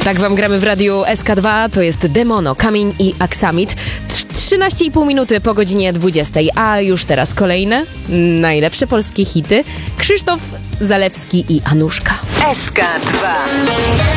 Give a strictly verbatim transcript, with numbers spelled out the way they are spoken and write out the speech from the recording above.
Tak wam gramy w radiu S K dwa, to jest Demono, Kamień i Aksamit. trzynaście i pół minuty po godzinie dwudziestej, a już teraz kolejne najlepsze polskie hity. Krzysztof Zalewski i Anuszka. S K dwa.